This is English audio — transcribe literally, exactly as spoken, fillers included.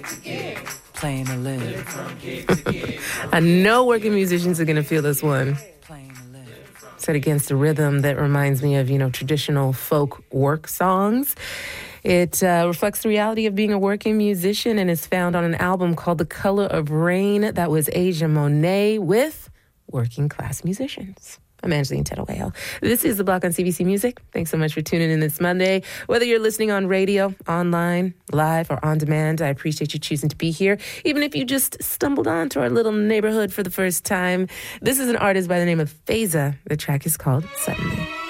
Playing to live. I know working musicians are going to feel this one. Set against a rhythm that reminds me of, you know, traditional folk work songs. It uh, reflects the reality of being a working musician and is found on an album called The Color of Rain. That was Asia Monet with Working Class Musicians. I'm Angeline Tettawale. This is The Block on C B C Music. Thanks so much for tuning in this Monday. Whether you're listening on radio, online, live, or on demand, I appreciate you choosing to be here. Even if you just stumbled onto our little neighborhood for the first time, this is an artist by the name of Feza. The track is called Suddenly.